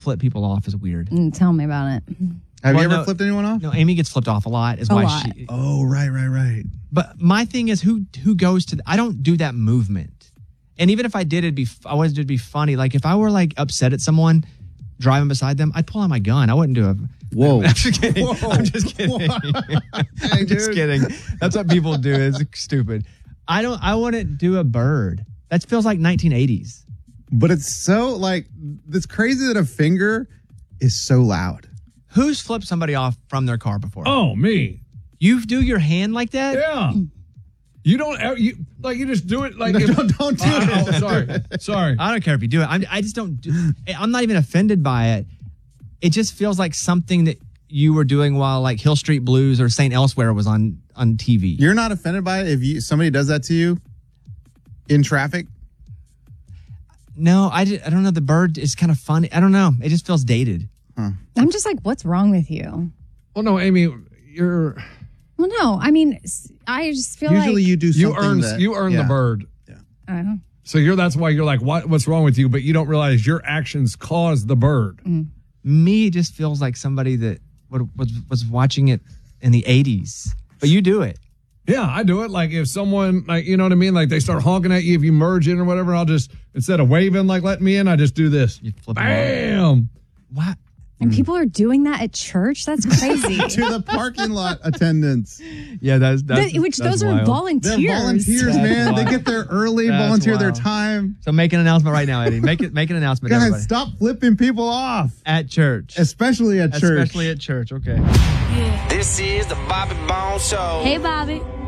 flip people off is weird. Tell me about it. Have you ever flipped anyone off? No, Amy gets flipped off a lot. Oh, right. But my thing is, who goes to? I don't do that movement. And even if I did, I wanted it to be funny. Like if I were like upset at someone driving beside them, I'd pull out my gun. I wouldn't do a. Whoa! I'm just kidding. I'm just kidding. I'm just kidding. That's what people do. It's stupid. I wouldn't do a bird. That feels like 1980s. But it's so like it's crazy that a finger is so loud. Who's flipped somebody off from their car before? Oh, me. You do your hand like that? Yeah. You don't you just do it like no, don't do it. Sorry. I don't care if you do it. I just don't do. I'm not even offended by it. It just feels like something that you were doing while like Hill Street Blues or St. Elsewhere was on TV. You're not offended by it if somebody does that to you in traffic? No, I don't know. The bird is kind of funny. I don't know. It just feels dated. Huh. I'm just like, what's wrong with you? Well, no, Amy, you're. Well, no. I mean, I just feel usually like you do something you earn the bird. Yeah. I don't know. So that's why you're like, what's wrong with you? But you don't realize your actions caused the bird. Me, it just feels like somebody that was watching it in the 80s. But you do it. Yeah, I do it. Like if someone, like, you know what I mean? Like they start honking at you if you merge in or whatever, I'll just, instead of waving, like letting me in, I just do this. You flip Bam! What? And people are doing that at church? That's crazy. To the parking lot attendants. Yeah, that's those are wild. volunteers. They're volunteers, man. They get there early, That's volunteer their wild. time. So make an announcement right now, Eddie. Make an announcement, Guys, everybody. stop flipping people off. At church. Especially at church. Especially at church, okay. This is the Bobby Bones Show. Hey, Bobby.